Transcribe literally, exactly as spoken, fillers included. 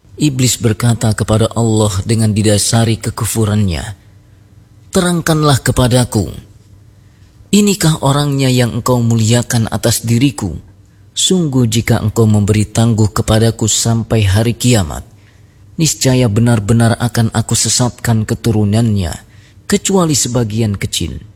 Iblis berkata kepada Allah dengan didasari kekufurannya, "Terangkanlah kepadaku, inikah orangnya yang engkau muliakan atas diriku? Sungguh jika engkau memberi tangguh kepadaku sampai hari kiamat, niscaya benar-benar akan aku sesatkan keturunannya, kecuali sebagian kecil."